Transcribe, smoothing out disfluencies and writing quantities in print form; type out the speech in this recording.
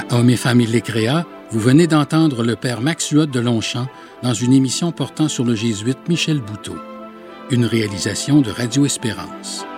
À Hommes et Femmes, il les créa, vous venez d'entendre le père Max Huot de Longchamp dans une émission portant sur le jésuite Michel Bouteau. Une réalisation de Radio Espérance.